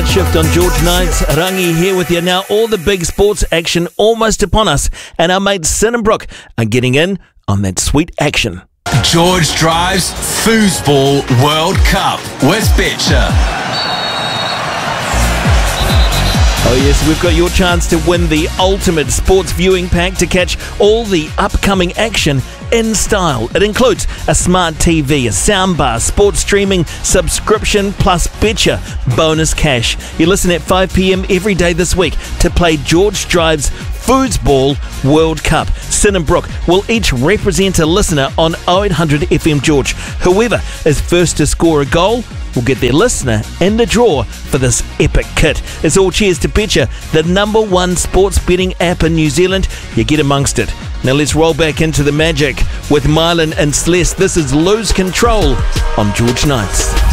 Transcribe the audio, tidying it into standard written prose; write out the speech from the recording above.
shift on George Knights. Rangi here with you now. All the big sports action almost upon us, and our mates Sin and Brooke are getting in on that sweet action. George Drives Foosball World Cup with Betcha. Oh yes, we've got your chance to win the ultimate sports viewing pack to catch all the upcoming action in style. It includes a smart TV, a soundbar, sports streaming subscription, plus Betcha bonus cash. You listen at 5 p.m. every day this week to play George Drives Foosball World Cup. Sin and Brooke will each represent a listener on 0800 FM George. Whoever is first to score a goal will get their listener in the draw for this epic kit. It's all cheers to Betcha, the #1 sports betting app in New Zealand. You get amongst it. Now let's roll back into the magic with Mylan and Celeste. This is Lose Control on George Knights.